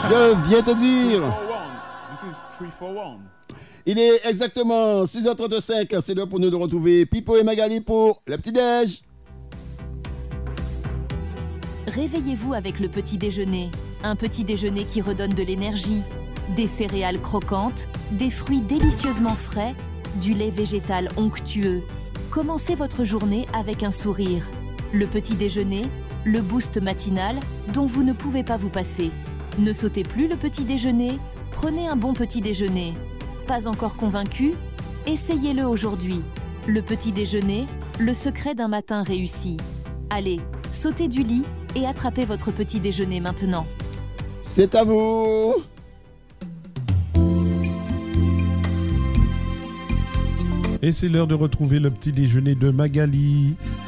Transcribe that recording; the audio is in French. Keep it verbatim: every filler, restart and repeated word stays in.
Je viens te dire. This is three for one. Il est exactement six heures trente-cinq. C'est l'heure pour nous de retrouver Pipo et Magali pour le petit-déj. Réveillez-vous avec le petit déjeuner. Un petit déjeuner qui redonne de l'énergie. Des céréales croquantes, des fruits délicieusement frais, du lait végétal onctueux. Commencez votre journée avec un sourire. Le petit déjeuner, le boost matinal dont vous ne pouvez pas vous passer. Ne sautez plus le petit déjeuner, prenez un bon petit déjeuner. Pas encore convaincu? Essayez-le aujourd'hui. Le petit déjeuner, le secret d'un matin réussi. Allez, sautez du lit et attrapez votre petit déjeuner maintenant. C'est à vous. Et c'est l'heure de retrouver le petit déjeuner de Magali.